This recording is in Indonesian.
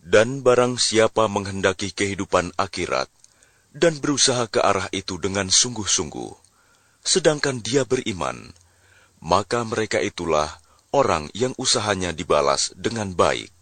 Dan barang siapa menghendaki kehidupan akhirat, dan berusaha ke arah itu dengan sungguh-sungguh, sedangkan dia beriman, maka mereka itulah orang yang usahanya dibalas dengan baik.